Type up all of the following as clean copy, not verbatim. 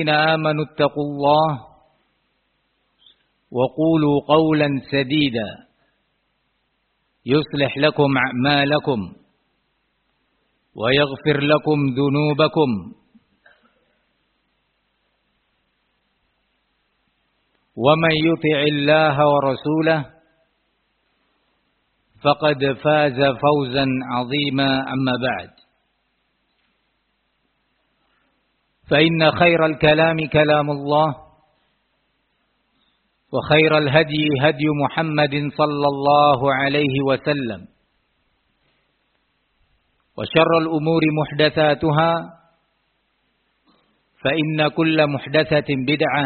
آمنوا اتقوا الله وقولوا قولا سديدا يصلح لكم أعمالكم ويغفر لكم ذنوبكم ومن يطع الله ورسوله فقد فاز فوزا عظيما أما بعد فإن خير الكلام كلام الله وخير الهدي هدي محمد صلى الله عليه وسلم وشر الأمور محدثاتها فإن كل محدثة بدعة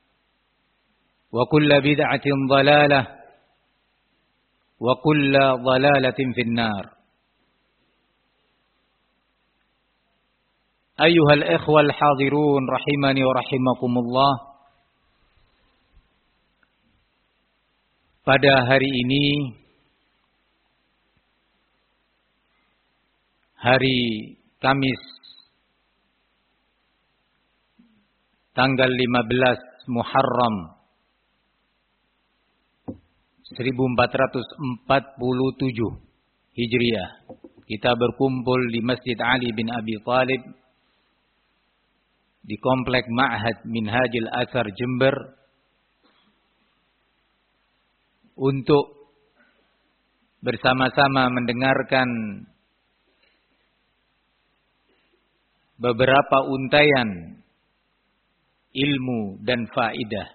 وكل بدعة ضلالة وكل ضلالة في النار. أيها الإخوة الحاضرون رحمني ورحمكم الله. Pada hari ini, hari Kamis, tanggal 15 Muharram 1447 Hijriah, kita berkumpul di Masjid Ali bin Abi Thalib di Komplek Ma'had Minhajil Athar Jember untuk bersama-sama mendengarkan beberapa untayan ilmu dan faidah.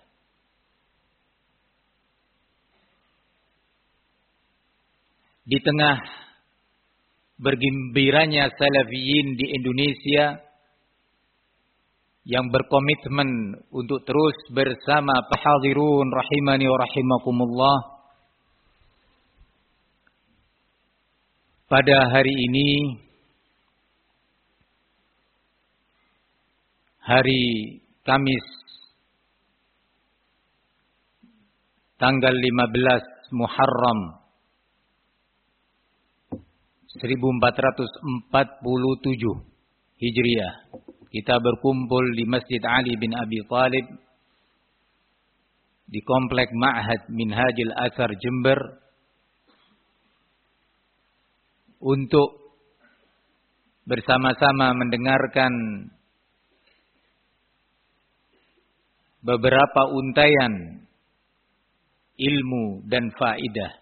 Di tengah bergembiranya Salafiyin di Indonesia yang berkomitmen untuk terus bersama hadirun rahimani wa rahimakumullah, pada hari ini, hari Kamis, tanggal 15 Muharram 1447 Hijriah, kita berkumpul di Masjid Ali bin Abi Thalib di Komplek Ma'had Minhajil Athar Jember untuk bersama-sama mendengarkan beberapa untayan ilmu dan faidah.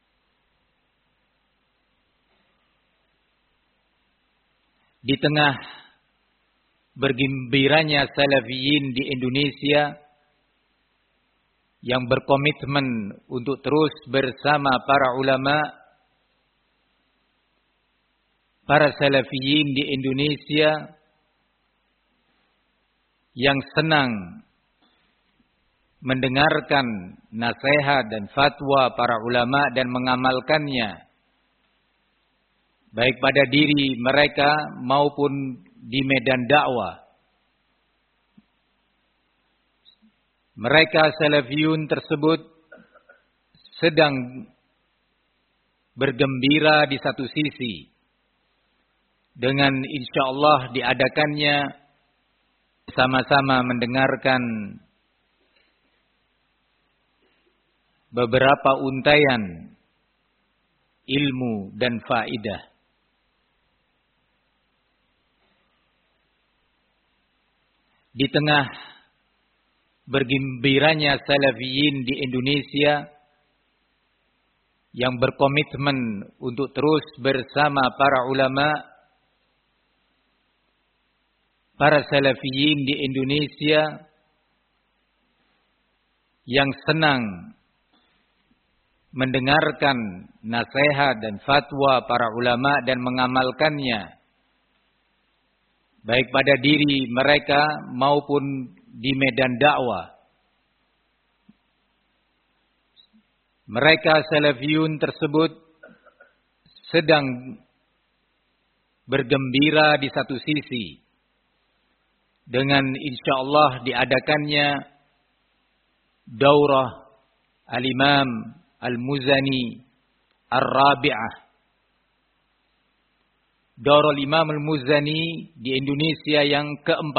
Di tengah bergembiranya Salafiyin di Indonesia yang berkomitmen untuk terus bersama para ulama, para Salafiyin di Indonesia yang senang mendengarkan nasihat dan fatwa para ulama dan mengamalkannya, baik pada diri mereka maupun di medan dakwah. Mereka Salafiyun tersebut sedang bergembira di satu sisi dengan insyaallah diadakannya sama-sama mendengarkan beberapa untayan ilmu dan faidah. Di tengah bergembiranya Salafiyin di Indonesia yang berkomitmen untuk terus bersama para ulama, para Salafiyin di Indonesia yang senang mendengarkan nasihat dan fatwa para ulama dan mengamalkannya, baik pada diri mereka maupun di medan dakwah. Mereka Salafiyun tersebut sedang bergembira di satu sisi dengan insyaallah diadakannya daurah Al-Imam Al-Muzani Ar-Rabi'ah. Daurah Imam Al-Muzani di Indonesia yang keempat.